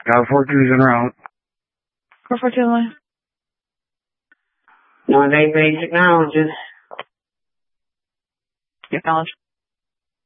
Got 4-2s en route. 442 line. 1-8 basic knowledge. Acknowledge.